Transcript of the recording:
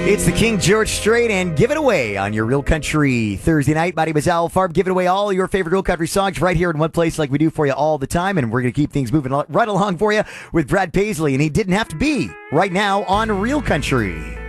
It's the King George Strait and Give It Away on your Real Country Thursday night. My name is Al Farb, giving away all your favorite Real Country songs right here in one place like we do for you all the time. And we're going to keep things moving right along for you with Brad Paisley. And he didn't have to be right now on Real Country.